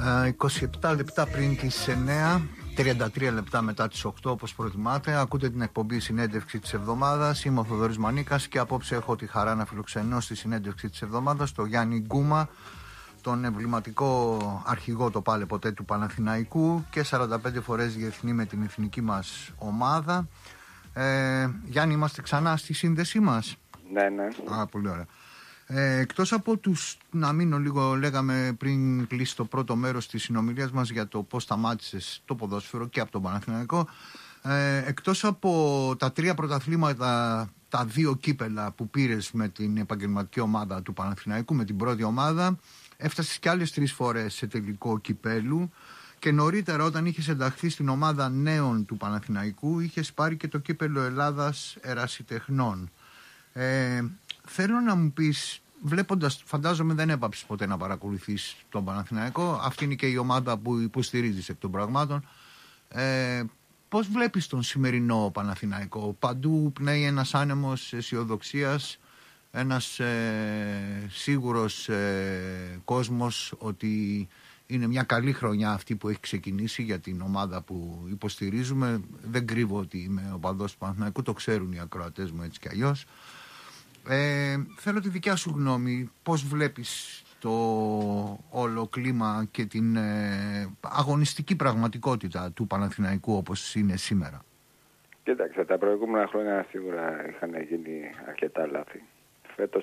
27 λεπτά πριν τις 9, 33 λεπτά μετά τις 8 όπως προτιμάτε. Ακούτε την εκπομπή Συνέντευξη της Εβδομάδας. Είμαι ο Θοδωρής Μανίκας και απόψε έχω τη χαρά να φιλοξενώ στη Συνέντευξη της Εβδομάδας τον Γιάννη Γκούμα, τον εμβληματικό αρχηγό το πάλε ποτέ του Παναθηναϊκού και 45 φορές διεθνή με την εθνική μας ομάδα. Γιάννη, είμαστε ξανά στη σύνδεσή μας? Ναι, ναι. Πολύ ωραία. Εκτός από τους, να μείνω λίγο, λέγαμε πριν κλείσει το πρώτο μέρος της συνομιλίας μας για το πώς σταμάτησες το ποδόσφαιρο και από τον Παναθηναϊκό, εκτός από τα 3 πρωταθλήματα, τα 2 κύπελα που πήρες με την επαγγελματική ομάδα του Παναθηναϊκού, με την πρώτη ομάδα, έφτασες και άλλες 3 φορές σε τελικό κυπέλου και νωρίτερα όταν είχες ενταχθεί στην ομάδα νέων του Παναθηναϊκού είχες πάρει και το κύπελο Ελλάδας Ερασιτεχνών. Θέλω να μου πεις, βλέποντας, φαντάζομαι δεν έπαψες ποτέ να παρακολουθείς τον Παναθηναϊκό, αυτή είναι και η ομάδα που υποστηρίζεις εκ των πραγμάτων. Πώς βλέπεις τον σημερινό Παναθηναϊκό? Παντού πνέει ένας άνεμος αισιοδοξίας, ένας σίγουρος κόσμος ότι είναι μια καλή χρονιά αυτή που έχει ξεκινήσει για την ομάδα που υποστηρίζουμε. Δεν κρύβω ότι είμαι οπαδός του Παναθηναϊκού, το ξέρουν οι ακροατές μου έτσι κι αλλιώς. Θέλω τη δικιά σου γνώμη, πώς βλέπεις το όλο κλίμα και την αγωνιστική πραγματικότητα του Παναθηναϊκού όπως είναι σήμερα? Κοίταξε, τα προηγούμενα χρόνια σίγουρα είχαν γίνει αρκετά λάθη. Φέτος